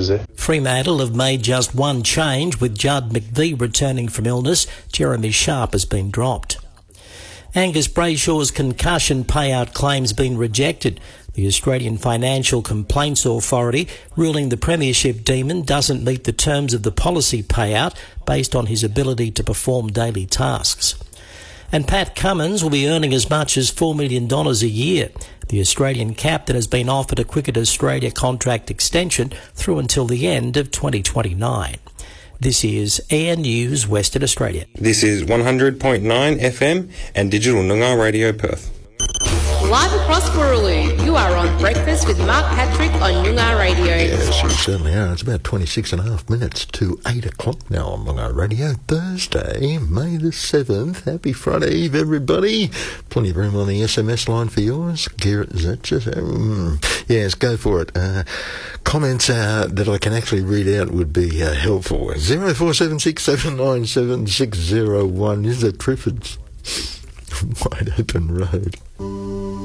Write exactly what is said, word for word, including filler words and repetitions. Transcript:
differences there. Fremantle have made just one change, with Judd McVie returning from illness. Jeremy Sharp has been dropped. Angus Brayshaw's concussion payout claims been rejected. The Australian Financial Complaints Authority ruling the Premiership Demon doesn't meet the terms of the policy payout based on his ability to perform daily tasks. And Pat Cummins will be earning as much as four million dollars a year. The Australian captain has been offered a Cricket Australia contract extension through until the end of twenty twenty-nine. This is Air News Western Australia. This is one hundred point nine F M and Digital Noongar Radio Perth. Live across Boorloo, you are on Breakfast with Mark Patrick on Noongar Radio. Yes, you certainly are. It's about twenty-six and a half minutes to eight o'clock now on Noongar Radio. Thursday, May the seventh. Happy Friday Eve, everybody. Plenty of room on the S M S line for yours. Garrett, is that just... Um, yes, go for it. Uh, comments uh, that I can actually read out would be uh, helpful. zero four seven six seven nine seven six zero one is it Trifford's Wide Open Road.